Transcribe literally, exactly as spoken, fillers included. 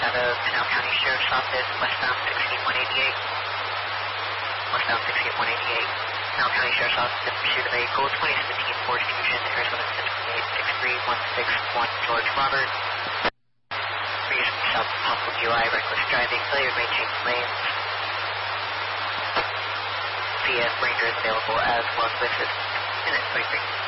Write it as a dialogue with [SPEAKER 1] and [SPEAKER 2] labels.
[SPEAKER 1] out of Canal County Sheriff's Office, westbound sixteen one eighty-eight. Westbound sixteen one eighty-eight. Canal County Sheriff's Office in pursuit of a Gold twenty seventeen Ford Fusion, Arizona six eight six three one six one George Robert. Reason south possible D U I, reckless driving, failure to maintain lanes. C S Ranger is available as well as with his minute twenty-three.